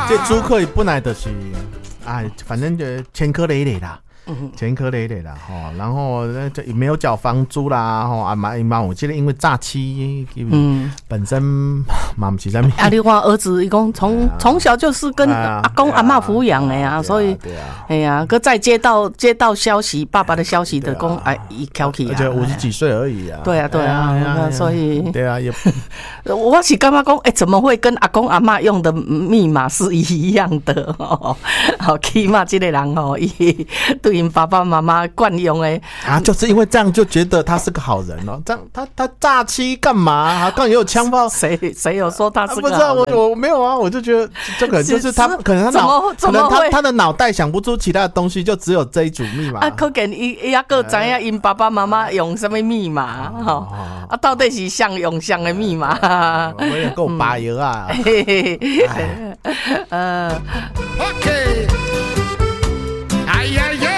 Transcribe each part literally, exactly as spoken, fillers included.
这租客本来就是啊，反正就千颗累累啦。前科累累啦，吼，然后就没有缴房租啦，吼啊嘛嘛，我记得因为诈欺，嗯，本身嘛不是在。 啊，你看儿子，伊讲从从小就是跟阿公阿嬷抚养的呀，所以，哎呀，可再接到接到消息，爸爸的消息的讲，哎，伊挑起啊， 而且五十几岁而已啊。 对啊，对啊，所以， 对啊，也， 我是干嘛讲，哎，怎么会跟阿公阿嬷用的密码是一样的？哦，好，起码这个人哦，伊对。爸爸妈妈惯用哎啊，就是因为这样就觉得他是个好人哦。这样他他诈欺干嘛？他刚有枪炮， 谁谁有说他是个好人？ 不知道我我没有啊，我就觉得这可能就是他可能他脑可能他他的脑袋想不出其他的东西，就只有这一组密码啊。可能伊伊还个知影因爸爸妈妈用什么密码哈？啊，到底是像用像的密码？ 我也够拔油啊！ 呃 ，OK， 哎呀呀！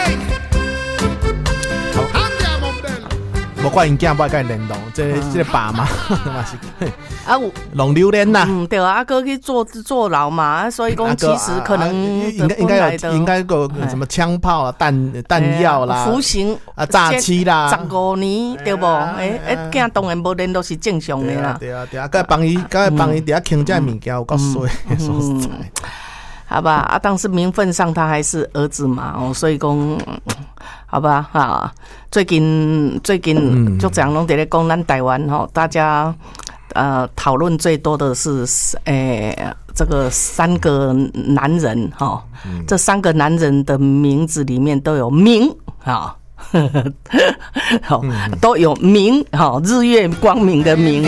无怪因囝不爱跟联动，这这个爸妈嘛是啊，弄榴莲呐， 嗯，对啊，阿哥去坐坐牢嘛，所以讲其实可能应该应该有应该有什么枪炮啊、弹弹药啦、 服刑啊、诈欺啦， 十五年对不？诶诶，囝当然无联络是正常的啦。 对啊对啊，该帮伊该帮伊底下轻这物件有够衰，说实在。 好吧，啊，但是名分上他还是儿子嘛，哦，所以讲，好吧，哈，最近最近就这样拢在咧讲咱台湾吼，大家呃讨论最多的是，诶、欸，这个三个男人哈，嗯、这三个男人的名字里面都有明哈。好，都有明，好，日月光明的明，